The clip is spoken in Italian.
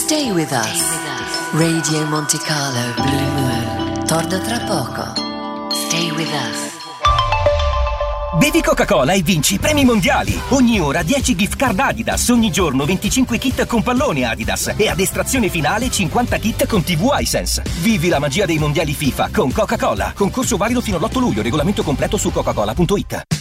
Stay with us. Radio Monte Carlo Blue Moon torna tra poco. Stay with us. Bevi Coca-Cola e vinci premi mondiali. Ogni ora 10 gift card Adidas, ogni giorno 25 kit con pallone Adidas e ad estrazione finale 50 kit con TV iSense. Vivi la magia dei mondiali FIFA con Coca-Cola. Concorso valido fino all'8 luglio, regolamento completo su coca-cola.it.